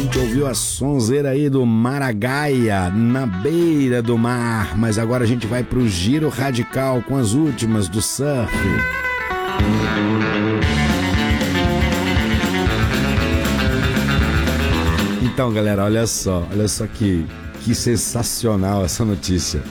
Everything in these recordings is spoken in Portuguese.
gente ouviu a sonzeira aí do Maragaia, Na Beira do Mar, mas agora a gente vai pro giro radical com as últimas do surf. Então, galera, olha só que sensacional essa notícia.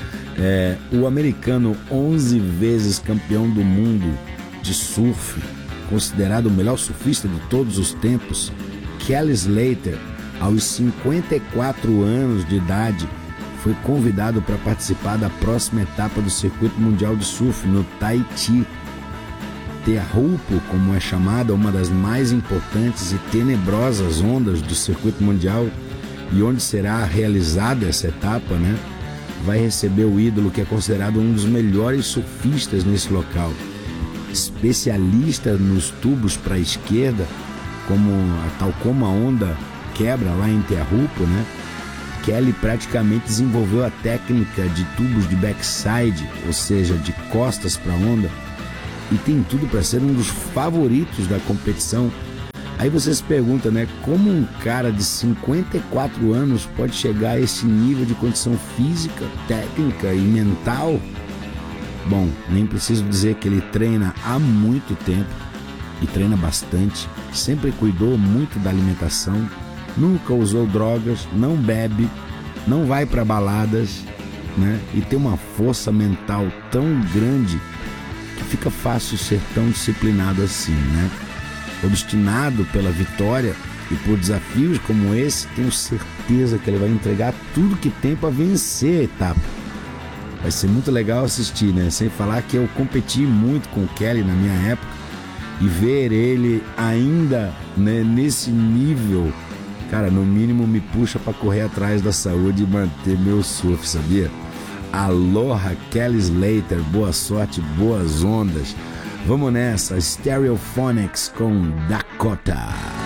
O americano 11 vezes campeão do mundo de surf, considerado o melhor surfista de todos os tempos, Kelly Slater, aos 54 anos de idade, foi convidado para participar da próxima etapa do Circuito Mundial de Surf no Tahiti. Teahupo, como é chamada, uma das mais importantes e tenebrosas ondas do Circuito Mundial, e onde será realizada essa etapa, né? Vai receber o ídolo que é considerado um dos melhores surfistas nesse local. Especialista nos tubos para a esquerda, tal como a onda quebra lá em Teahupo, né? Kelly praticamente desenvolveu a técnica de tubos de backside, ou seja, de costas para a onda, e tem tudo para ser um dos favoritos da competição. Aí você se pergunta, né, como um cara de 54 anos pode chegar a esse nível de condição física, técnica e mental? Bom, nem preciso dizer que ele treina há muito tempo e treina bastante, sempre cuidou muito da alimentação, nunca usou drogas, não bebe, não vai para baladas, né? E tem uma força mental tão grande que fica fácil ser tão disciplinado assim, né? Obstinado pela vitória e por desafios como esse, tenho certeza que ele vai entregar tudo que tem para vencer a etapa. Vai ser muito legal assistir, né? Sem falar que eu competi muito com o Kelly na minha época, e ver ele ainda, né, nesse nível, cara, no mínimo me puxa para correr atrás da saúde e manter meu surf, sabia? Aloha, Kelly Slater, boa sorte, boas ondas. Vamos nessa, Stereophonics com Dakota.